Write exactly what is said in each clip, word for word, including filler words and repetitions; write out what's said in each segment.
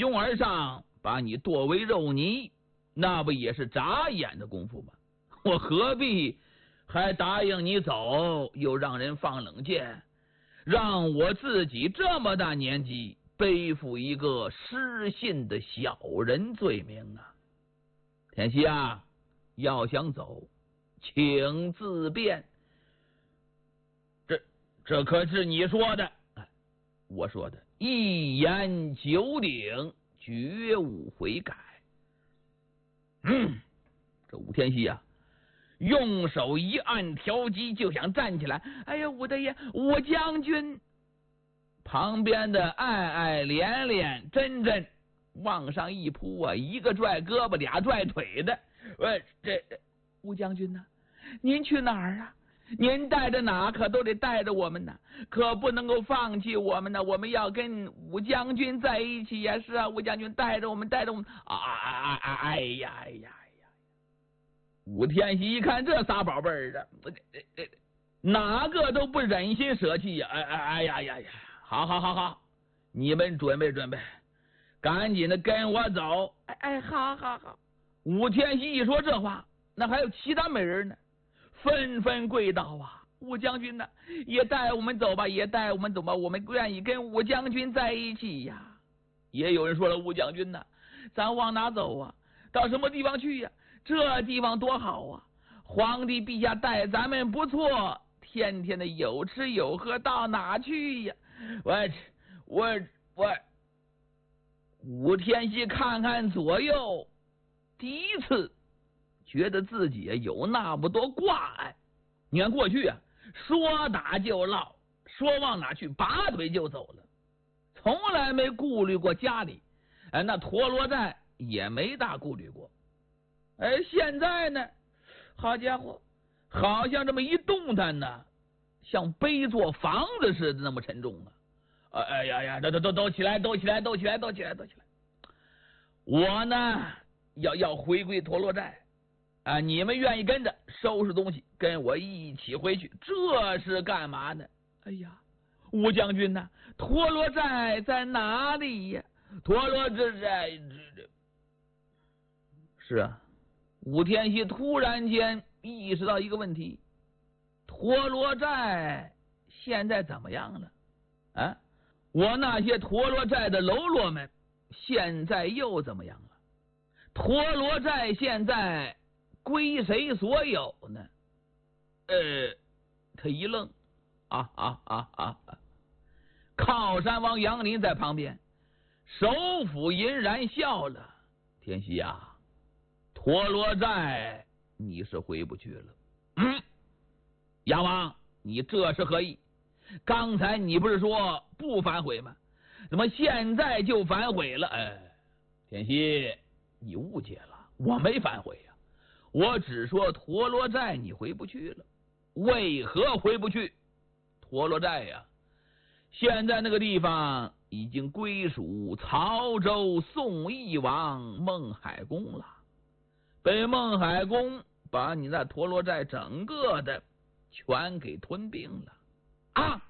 拥而上，把你剁为肉泥，那不也是眨眼的功夫吗？我何必还答应你走，又让人放冷箭，让我自己这么大年纪背负一个失信的小人罪名啊！田曦啊，要想走，请自便。这这可是你说的，我说的一言九鼎，绝无悔改。嗯，这武天锡啊，用手一按条机，就想站起来。哎呀，武大爷，武将军！旁边的爱爱、连连、真真往上一扑啊，一个拽胳膊，俩拽腿的。喂，这武将军呢？您去哪儿啊？您带着哪可都得带着我们呢，可不能够放弃我们呢。我们要跟武将军在一起呀！是啊，武将军带着我们，带着我们啊啊啊啊！哎呀哎呀哎呀！武天锡一看这仨宝贝儿的，哪个都不忍心舍弃呀！哎哎哎呀呀呀！好好好好，你们准备准备，赶紧的跟我走！哎哎，好好好。武天锡一说这话，那还有其他美人呢，纷纷跪倒啊！武将军呢，也带我们走吧，也带我们走吧，我们愿意跟武将军在一起呀。也有人说了，武将军呢，咱往哪走啊？到什么地方去呀？这地方多好啊！皇帝陛下待咱们不错，天天的有吃有喝，到哪去呀？我我我，武天锡看看左右，第一次觉得自己有那么多挂碍。你看过去啊，说打就落，说往哪去，拔腿就走了，从来没顾虑过家里。哎，那陀螺寨也没大顾虑过。哎，现在呢，好家伙，好像这么一动弹呢，像背座房子似的那么沉重啊！哎呀呀，都都都都起来，都起来，都起来，都起来，都起来！我呢，要要回归陀螺寨啊！你们愿意跟着收拾东西，跟我一起回去，这是干嘛呢？哎呀，武将军呢？陀螺寨在哪里呀？陀螺这寨这这，是啊。武天锡突然间意识到一个问题：陀螺寨现在怎么样了？啊，我那些陀螺寨的喽啰们现在又怎么样了？陀螺寨现在归谁所有呢？呃，他一愣，啊啊啊啊！靠山王杨林在旁边，首府隐然笑了：“天锡啊！陀螺寨你是回不去了。嗯，杨王，你这是何意？刚才你不是说不反悔吗？怎么现在就反悔了？哎，天锡，你误解了，我没反悔呀、啊，我只说陀螺寨你回不去了。为何回不去？陀螺寨呀、啊，现在那个地方已经归属曹州宋义王孟海公了。被孟海公把你那陀螺寨整个的全给吞并了啊！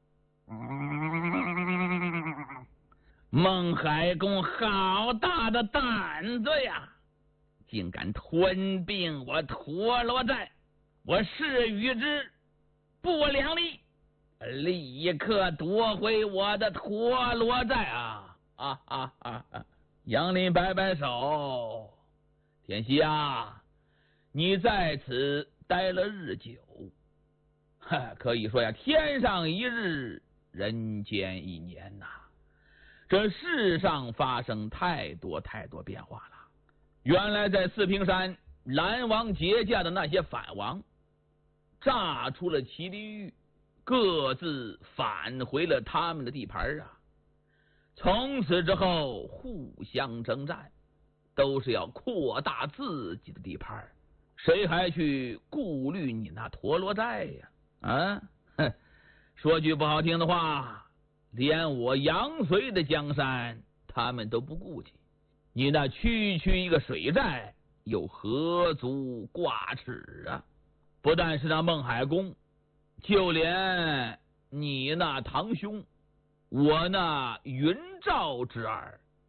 孟海公好大的胆子呀，竟敢吞并我陀螺寨！我誓与之不两立，立刻夺回我的陀螺寨啊！啊啊啊啊！杨林摆摆手。天锡啊，你在此待了日久，哈，可以说呀，天上一日，人间一年呐、啊。这世上发生太多太多变化了。原来在四平山蓝王结驾的那些反王，炸出了麒麟玉，各自返回了他们的地盘啊。从此之后，互相征战。都是要扩大自己的地盘，谁还去顾虑你那陀螺寨呀？啊，哼！说句不好听的话，连我杨绥的江山他们都不顾及，你那区区一个水寨又何足挂齿啊？不但是那孟海公，就连你那堂兄，我那云赵之儿，